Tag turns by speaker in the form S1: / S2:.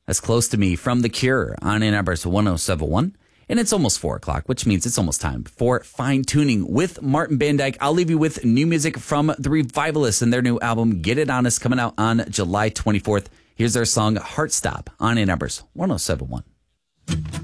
S1: That's Close to Me from The Cure on Ann Arbor's 107.1. And it's almost 4 o'clock, which means it's almost time for Fine Tuning with Martin Bandyke. I'll leave you with new music from The Revivalists and their new album, Get It Honest, coming out on July 24th. Here's their song, Heart Stop, on Ann Arbor's 107.1.